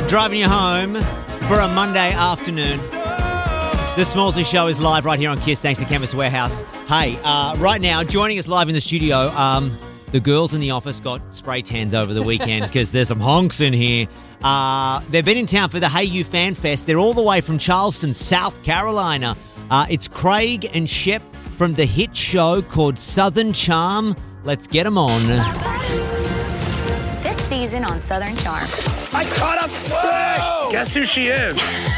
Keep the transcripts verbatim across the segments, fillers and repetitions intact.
driving you home for a Monday afternoon. The Smallsy Show is live right here on Kiss, thanks to Chemist Warehouse. Hey, uh, right now, joining us live in the studio, um, the girls in the office got spray tans over the weekend because there's some honks in here. Uh, they've been in town for the Hey You Fan Fest. They're all the way from Charleston, South Carolina. Uh, it's Craig and Shep from the hit show called Southern Charm. Let's get them on. This season on Southern Charm. I caught a fish! Guess who she is?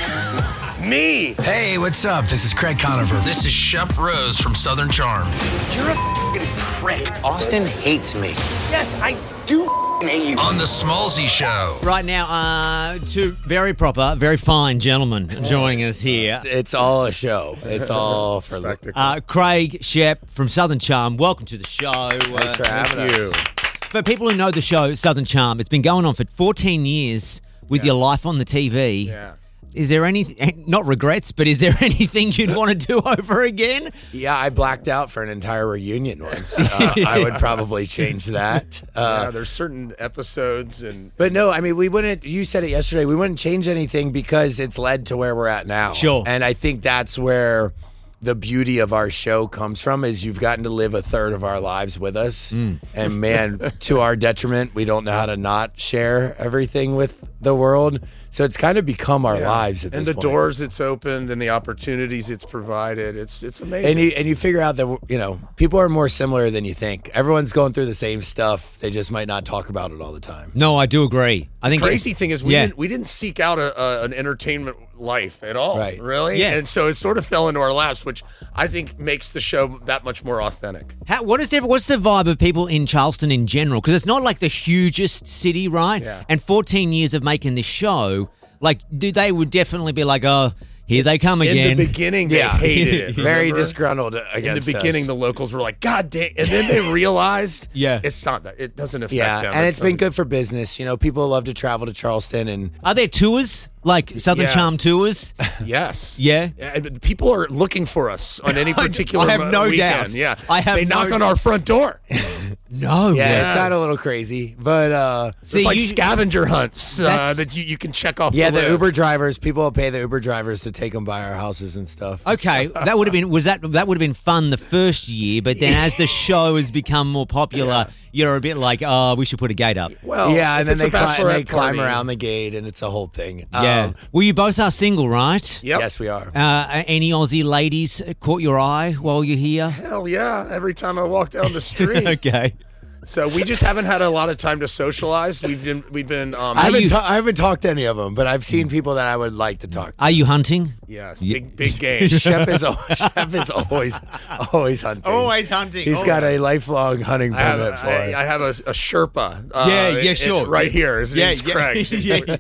Me. Hey, what's up? This is Craig Conover. This is Shep Rose from Southern Charm. You're a f***ing prick. Austin hates me. Yes, I do f***ing hate you. On the Smallsy Show. Right now, uh, two very proper, very fine gentlemen joining us here. It's all a show. It's all for spectacle. Uh, Craig, Shep from Southern Charm, welcome to the show. Thanks for uh, having thank us. you. For people who know the show, Southern Charm, it's been going on for fourteen years with Yeah. your life on the T V. Yeah. Is there any, not regrets, but is there anything you'd want to do over again? Yeah, I blacked out for an entire reunion once. Uh, I would probably change that. Uh, yeah, there's certain episodes and But no, I mean, we wouldn't, you said it yesterday, we wouldn't change anything because it's led to where we're at now. Sure. And I think that's where the beauty of our show comes from is you've gotten to live a third of our lives with us. Mm. And man, to our detriment, we don't know how to not share everything with the world. So it's kind of become our yeah. lives at and this the point. doors it's opened and the opportunities it's provided. It's it's amazing. And you and you figure out that, you know, people are more similar than you think. Everyone's going through the same stuff. They just might not talk about it all the time. No, I do agree. I think Crazy thing is we yeah. didn't we didn't seek out a, a, an entertainment life at all. Right. Really? Yeah. And so it sort of fell into our laps, which I think makes the show that much more authentic. How, what is there, what's the vibe of people in Charleston in general? Because it's not like the hugest city, right? Yeah. And fourteen years of making this show, like, do they would definitely be like, oh, here they come again. In the beginning, they Yeah. hated it. Very remember? disgruntled In against the beginning, us. the locals were like, God damn. And then they realized Yeah. it's not that. It doesn't affect Yeah, them. and it's been not- good for business. You know, people love to travel to Charleston, and Are there tours? Like Southern Yeah. Charm tours? Yes. Yeah. And people are looking for us on any I- particular I have no weekend. doubt. Yeah. I have They no knock on doubt. our front door. No. yeah, way. it's got a little crazy. But uh, See, It's like you- scavenger hunts uh, That's- that you, you can check off. yeah, the, the list. Uber drivers, people will pay the Uber drivers to take them by our houses and stuff. Okay, that would have been was that that would have been fun the first year, but then as the show has become more popular, you're a bit like, oh, we should put a gate up. Well, yeah, if and then it's they, a cli- and they bachelorette climb party- around the gate, and it's a whole thing. Yeah. Um, Well, you both are single, right? Yep. Yes, we are. Uh, any Aussie ladies caught your eye while you're here? Hell yeah! Every time I walk down the street. Okay. So we just haven't had a lot of time to socialize. We've been we've been um, I haven't, you- ta- I haven't talked to any of them, but I've seen people that I would like to talk to. Are you hunting? yes, big big game. Chef is, al- Chef is always, always hunting. hunting. He's got a lifelong hunting I have, permit for I, it. I have a, a Sherpa. Uh, Yeah, yeah, it- sure. right here. His Yeah, name's yeah, Craig. yeah.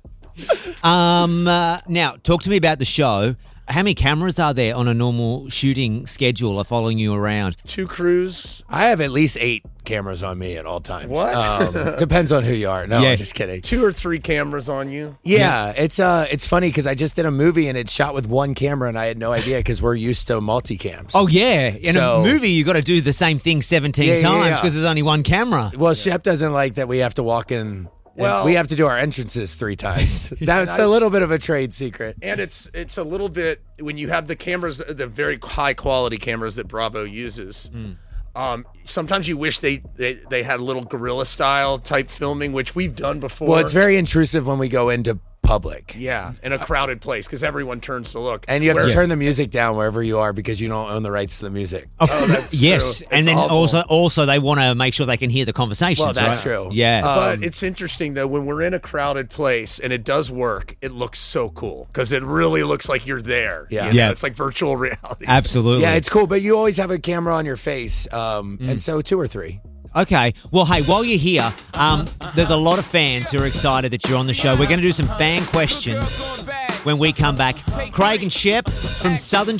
Um. Uh, now, talk to me about the show. How many cameras are there on a normal shooting schedule are following you around? Two crews. I have at least eight cameras on me at all times. What? Um, depends on who you are. No, Yeah. I'm just kidding. Two or three cameras on you. Yeah, it's uh, it's funny because I just did a movie and it's shot with one camera and I had no idea because we're used to multicams. Oh yeah, in So- a movie you got to do the same thing seventeen Yeah, yeah, times yeah. because there's only one camera. Well, Shep doesn't like that we have to walk in. Well- we have to do our entrances three times. That's a little bit of a trade secret. And it's it's a little bit when you have the cameras, the very high quality cameras that Bravo uses. Um, sometimes you wish they, they they had a little guerrilla style type filming, which we've done before. Well, it's very intrusive when we go into public. yeah, in a crowded place because everyone turns to look. And you have Where- to turn the music down wherever you are because you don't own the rights to the music. Of Oh, course. that's yes, true. and It's then awful. also also they want to make sure they can hear the conversations. Well, that's right? true. Yeah. But Um, it's interesting though when we're in a crowded place and it does work, it looks so cool because it really looks like you're there. Yeah. you know? Yeah. It's like virtual reality. Absolutely. Yeah, it's cool, but you always have a camera on your face, um, Mm. and so two or three. Okay. Well, hey, while you're here, um, there's a lot of fans who are excited that you're on the show. We're going to do some fan questions when we come back. Craig and Shep from Southern